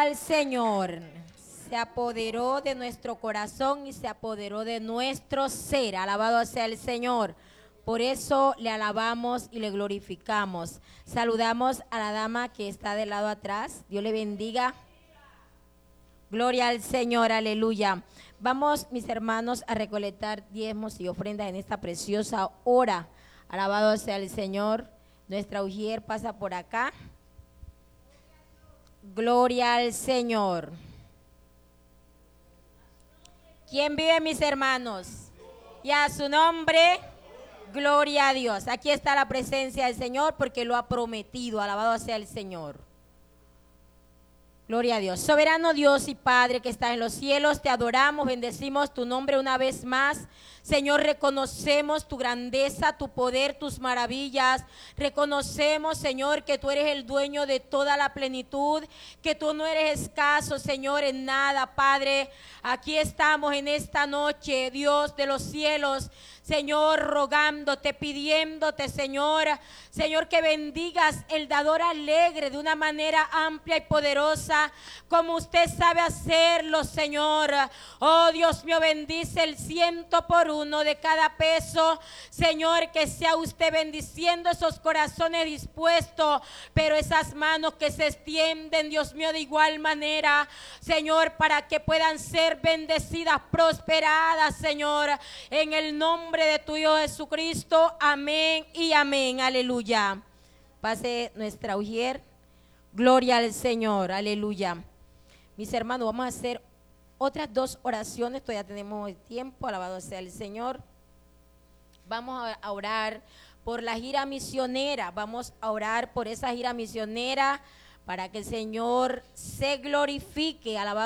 al Señor. Se apoderó de nuestro corazón y se apoderó de nuestro ser. Alabado sea el Señor. Por eso le alabamos y le glorificamos. Saludamos a la dama que está del lado atrás. Dios le bendiga. Gloria al Señor, aleluya. Vamos, mis hermanos, a recolectar diezmos y ofrendas en esta preciosa hora. Alabado sea el Señor. Nuestra ujier pasa por acá. Gloria al Señor. ¿Quién vive, mis hermanos? Y a su nombre, gloria a Dios. Aquí está la presencia del Señor porque lo ha prometido. Alabado sea el Señor. Gloria a Dios. Soberano Dios y Padre que estás en los cielos, te adoramos, bendecimos tu nombre una vez más. Señor, reconocemos tu grandeza, tu poder, tus maravillas. Reconocemos, Señor, que tú eres el dueño de toda la plenitud, que tú no eres escaso, Señor, en nada, Padre. Aquí estamos en esta noche, Dios de los cielos, Señor, rogándote, pidiéndote, Señor, que bendigas el dador alegre de una manera amplia y poderosa, como usted sabe hacerlo, Señor. Oh, Dios mío, bendice el 100% de cada peso, Señor, que sea usted bendiciendo esos corazones dispuestos, pero esas manos que se extienden, Dios mío, de igual manera, Señor, para que puedan ser bendecidas, prosperadas, Señor, en el nombre de tu Hijo Jesucristo. Amén y amén. Aleluya. Pase nuestra ujier. Gloria al Señor. Aleluya. Mis hermanos, vamos a hacer otras 2 oraciones. Todavía tenemos el tiempo. Alabado sea el Señor. Vamos a orar por la gira misionera. Vamos a orar por esa gira misionera para que el Señor se glorifique. Alabado